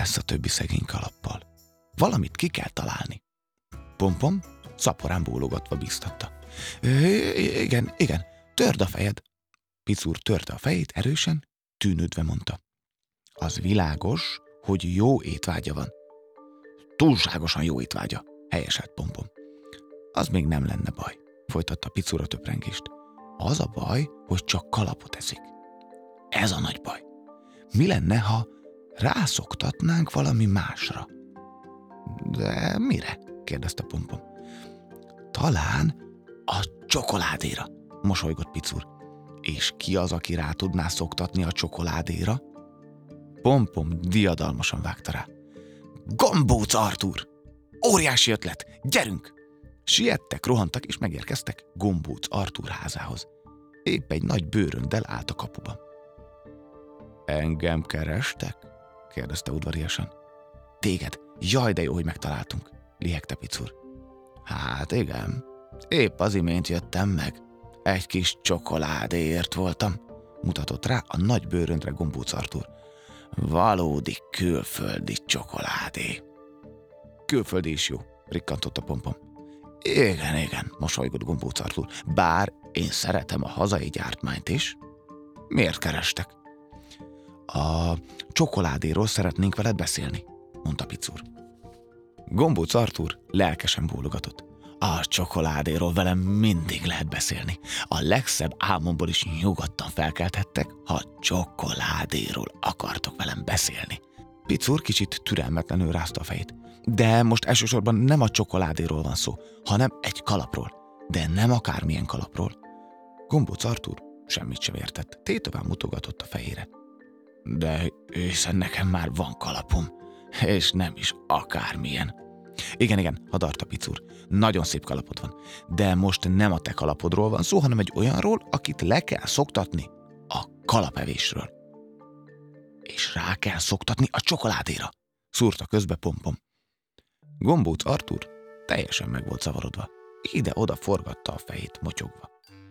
lesz a többi szegény kalappal? Valamit ki kell találni. Pompom szaporán bólogatva bíztatta. Igen, törd a fejed. Picur törte a fejét erősen, tűnődve mondta. Az világos, hogy jó étvágya van. Túlságosan jó étvágya, helyeselt Pompom. Az még nem lenne baj, folytatta Picur a töprengést. Az a baj, hogy csak kalapot eszik. Ez a nagy baj. Mi lenne, ha rászoktatnánk valami másra? De mire? Kérdezte Pompom. Talán a csokoládéra, mosolygott Picur. És ki az, aki rá tudná szoktatni a csokoládéra? Pompom diadalmasan vágta rá. Gombóc Artúr! Óriási ötlet! Gyerünk! Siettek, rohantak és megérkeztek Gombóc Artúr házához. Épp egy nagy bőröndel állt a kapuban. Engem kerestek? Kérdezte udvariasan. Téged? Jaj, de jó, hogy megtaláltunk, lihegte Picur. Hát igen, épp az imént jöttem meg. Egy kis csokoládéért voltam, mutatott rá a nagy bőröndre Gombóc Artúr. Valódi külföldi csokoládé. Külföldi is jó, rikkantotta Pompom. Igen, mosolygott Gombóc Artúr. Bár én szeretem a hazai gyártmányt is. Miért kerestek? A csokoládéról szeretnénk veled beszélni, mondta Picur. Gombóc Artúr lelkesen bólogatott. A csokoládéról velem mindig lehet beszélni. A legszebb álmomból is nyugodtan felkelthettek, ha csokoládéról akartok velem beszélni. Picur kicsit türelmetlenül rázta a fejét. De most elsősorban nem a csokoládéról van szó, hanem egy kalapról. De nem akármilyen kalapról. Gombóc Artúr semmit sem értett. Tétován mutogatott a fejére. De hiszen nekem már van kalapom, és nem is akármilyen. Igen, hadarta Picur. Nagyon szép kalapod van. De most nem a te kalapodról van szó, hanem egy olyanról, akit le kell szoktatni a kalapevésről. És rá kell szoktatni a csokoládéra, szúrta közbe Pompom. Gombóc Artúr teljesen meg volt zavarodva. Ide-oda forgatta a fejét motyogva.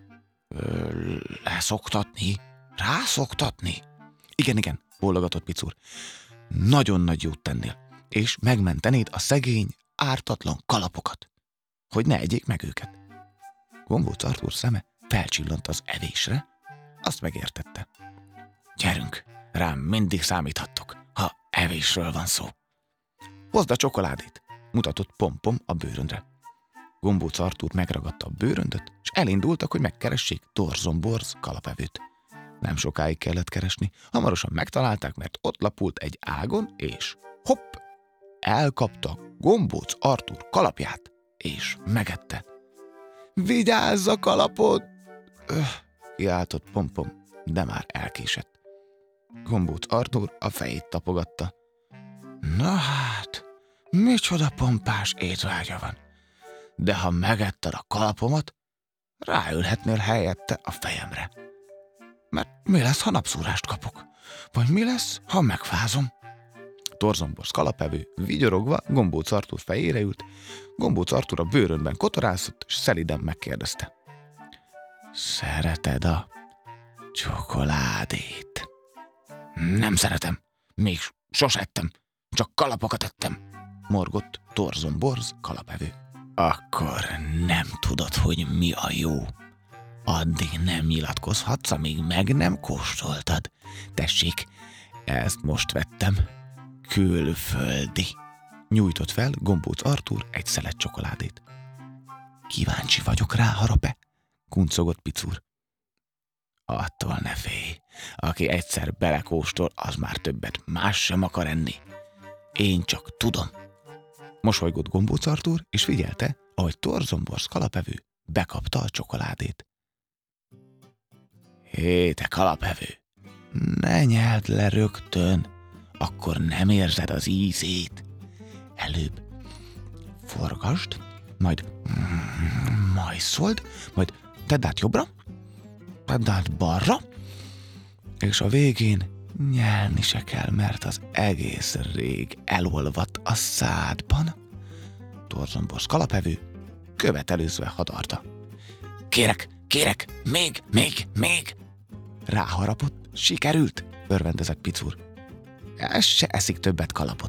Leszoktatni? Rászoktatni? Igen, bólogatott Picur. Nagyon nagy jót tennél, és megmentenéd a szegény, ártatlan kalapokat, hogy ne egyék meg őket. Gombóc Artúr szeme felcsillant az evésre, azt megértette. Gyerünk, rám mindig számíthattok, ha evésről van szó. Hozd a csokoládét, mutatott Pompom a bőröndre. Gombóc Artúr megragadta a bőröndöt, és elindultak, hogy megkeressék Torzomborz kalapevőt. Nem sokáig kellett keresni, hamarosan megtalálták, mert ott lapult egy ágon, és hopp, elkapta Gombóc Artúr kalapját, és megette. Vigyázz a kalapod! Kiáltott Pompom, de már elkésett. Gombóc Artúr a fejét tapogatta. Na hát, micsoda pompás étvágya van. De ha megetted a kalapomat, ráülhetnél helyette a fejemre. Mert mi lesz, ha napszúrást kapok? Vagy mi lesz, ha megfázom? Torzomborz kalapevő vigyorogva Gombóc Artúr fejére ült. Gombóc Artúr a bőrönben kotorászott, és szeliden megkérdezte. Szereted a csokoládét? Nem szeretem. Még sose ettem. Csak kalapokat ettem, morgott Torzomborz kalapevő. Akkor nem tudod, hogy mi a jó. Addig nem nyilatkozhatsz, amíg meg nem kóstoltad. Tessék, ezt most vettem. Külföldi. Nyújtott fel Gombóc Artúr egy szelet csokoládét. Kíváncsi vagyok rá, harap-e? Kuncogott Picur. Attól ne félj. Aki egyszer belekóstol, az már többet más sem akar enni. Én csak tudom. Mosolygott Gombóc Artúr, és figyelte, ahogy Torzomborz kalapevő bekapta a csokoládét. Hé, te kalapevő, ne nyeld le rögtön, akkor nem érzed az ízét. Előbb forgasd, majd majszold, majd tedd át jobbra, tedd át balra, és a végén nyelni se kell, mert az egész rég elolvadt a szádban. Torzomborz kalapevő követelőzve hadarta. Kérek, még! Ráharapott, sikerült, örvendezett Picur. Ez se eszik többet kalapot.